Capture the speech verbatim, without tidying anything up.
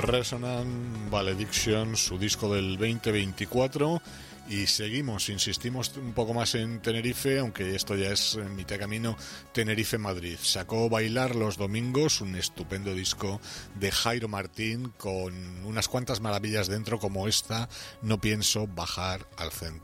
Resonant Valediction, su disco del veinte veinticuatro. Y seguimos, insistimos un poco más en Tenerife, aunque esto ya es en mitad camino. Tenerife-Madrid. Sacó Bailar los domingos, un estupendo disco de Jairo Martín con unas cuantas maravillas dentro, como esta, No pienso bajar al centro.